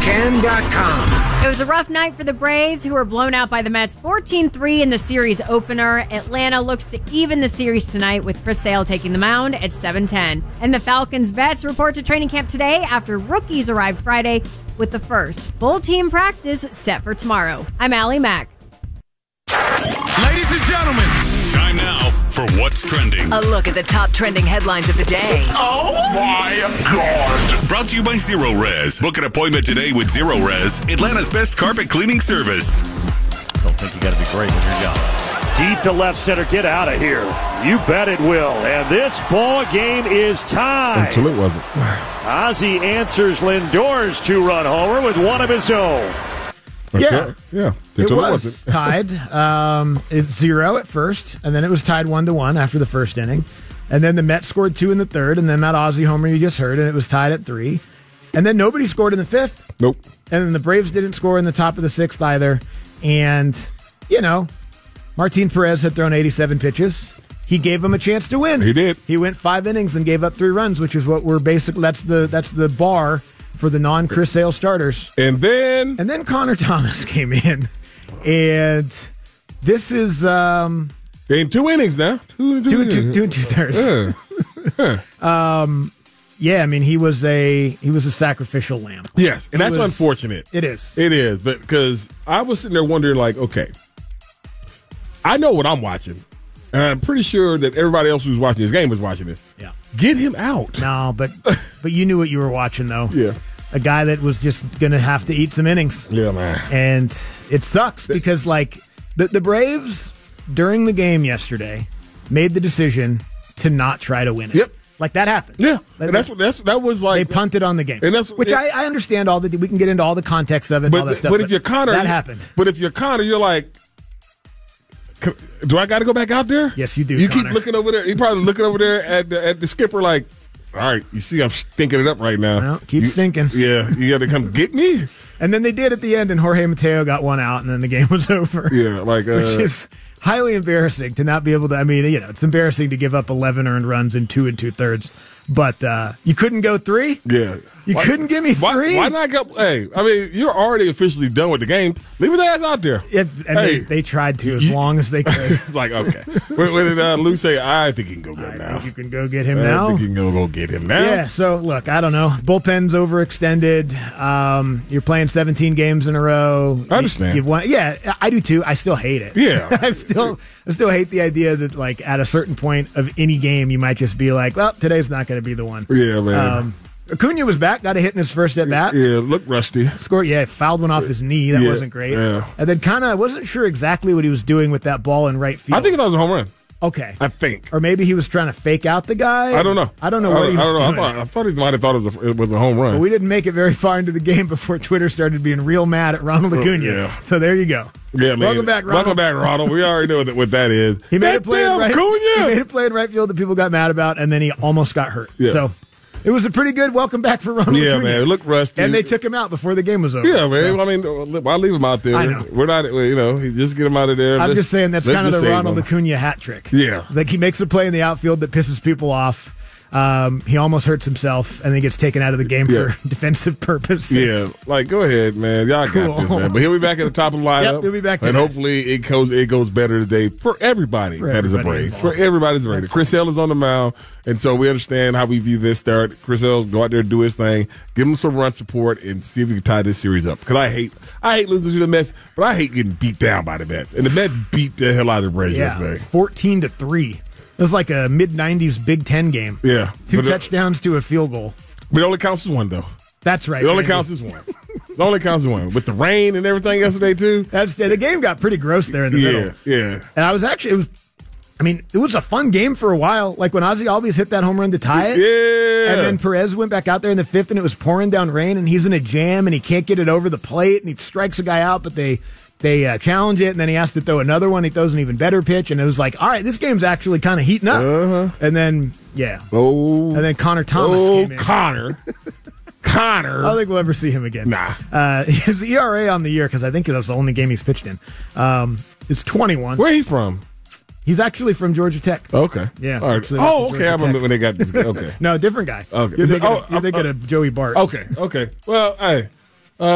ESPN.com. It was a rough night for the Braves, who were blown out by the Mets 14-3 in the series opener. Atlanta looks to even the series tonight, with Chris Sale taking the mound at 7:10. And the Falcons vets report to training camp today after rookies arrived Friday, with the first full team practice set for tomorrow. I'm Allie Mack. Ladies and gentlemen, time now for What's Trending. A look at the top trending headlines of the day. Oh my God. Brought to you by Zero Res. Book an appointment today with Zero Res, Atlanta's best carpet cleaning service. Don't think you got to be great with your job. Deep to left center. Get out of here. You bet it will. And this ball game is tied. Until it wasn't. Ozzie answers Lindor's two-run homer with one of his own. Yeah. It was tied 0 at first, and then it was tied 1-1 after the first inning. And then the Mets scored 2 in the third, and then that Ozzie homer you just heard, and it was tied at 3. And then nobody scored in the fifth. Nope. And then the Braves didn't score in the top of the sixth either. And, you know, Martin Perez had thrown 87 pitches. He gave them a chance to win. He did. He went 5 innings and gave up 3 runs, which is what we're basically, that's the bar for the non-Chris Sale starters. And then Connor Thomas came in. And this is in 2 innings now. 2 2/3. Yeah, I mean he was a sacrificial lamb. Yes, and that's unfortunate. It is. It is, but because I was sitting there wondering, like, okay, I know what I'm watching, and I'm pretty sure that everybody else who's watching this game was watching this. Yeah, get him out. No, but you knew what you were watching, though. Yeah, a guy that was just going to have to eat some innings. Yeah, man, and it sucks because like the Braves during the game yesterday made the decision to not try to win it. Yep. Like that happened. Yeah, and that was like they punted on the game, and I understand all we can get into all the context of it, and all that stuff. But if you're Connor, that happened. But if you're Connor, you're like, do I got to go back out there? Yes, you do. You Connor. keep looking over there. You're probably looking over there at the skipper, like, all right, you see, I'm stinking it up right now. Well, keep stinking. Yeah, you got to come get me. And then they did at the end, and Jorge Mateo got one out, and then the game was over. Yeah, like which is highly embarrassing to not be able to. I mean, you know, it's embarrassing to give up 11 earned runs in 2 2/3. But you couldn't go 3? Yeah. You couldn't give me 3? Why not go? Hey, I mean, you're already officially done with the game. Leave his ass out there. They tried to as long as they could. It's like, okay. What did Lou say? I think you can go get him now. I think you can go get him now. I think you can go get him now. Yeah, so look, I don't know. Bullpen's overextended. You're playing 17 games in a row. I understand. You've won. Yeah, I do too. I still hate it. Yeah. I still hate the idea that, like, at a certain point of any game, you might just be like, well, today's not going to be the one. Yeah, man. Acuna was back, got a hit in his first at bat. Yeah, looked rusty. Scored, fouled one off his knee. That wasn't great. Yeah. And then kind of wasn't sure exactly what he was doing with that ball in right field. I think that was a home run. Okay. I think. Or maybe he was trying to fake out the guy. I don't know. I don't know what he was doing. I thought he might have thought it was a home run. But we didn't make it very far into the game before Twitter started being real mad at Ronald Acuna. Yeah. So there you go. Yeah, man. Welcome back, Ronald. We already know what that is. He made a play in right. Acuna. He made a play in right field that people got mad about, and then he almost got hurt. Yeah. So it was a pretty good welcome back for Ronald Acuna. Yeah, man. It looked rusty. And they took him out before the game was over. Yeah, man. So. I mean, why leave him out there? I know. We're not, just get him out of there. I'm just saying that's kind of the Ronald Acuna hat trick. Yeah. It's like he makes a play in the outfield that pisses people off. He almost hurts himself and then gets taken out of the game for defensive purposes. Yeah, like, go ahead, man. Y'all got this, man. But he'll be back at the top of the lineup. Yep, he'll be back today. And hopefully it goes better today for everybody that is a Brave. For everybody's a Brave. Chris Sale is on the mound, and so we understand how we view this start. Chris Sale go out there and do his thing, give him some run support, and see if we can tie this series up. Because I hate losing to the Mets, but I hate getting beat down by the Mets. And the Mets beat the hell out of the Braves yesterday. 14-3. It was like a mid-'90s Big Ten game. Yeah. 2 touchdowns to a field goal. But it only counts as one, though. That's right. It only counts as one. It only counts as one. With the rain and everything yesterday, too. The game got pretty gross there in the middle. Yeah. And it was a fun game for a while. Like when Ozzie Albies hit that home run to tie it. Yeah. And then Perez went back out there in the 5th, and it was pouring down rain, and he's in a jam, and he can't get it over the plate, and he strikes a guy out, but they challenge it, and then he has to throw another one. He throws an even better pitch, and it was like, all right, this game's actually kind of heating up. Uh-huh. And then, and then Connor Thomas came in. Connor. I don't think we'll ever see him again. Nah. His ERA on the year, because I think that's the only game he's pitched in, is 21. Where he from? He's actually from Georgia Tech. Okay. Yeah. All right. Okay. I remember when they got this guy. Okay. No, different guy. Okay. You're thinking of Joey Bart. Okay. Well, hey.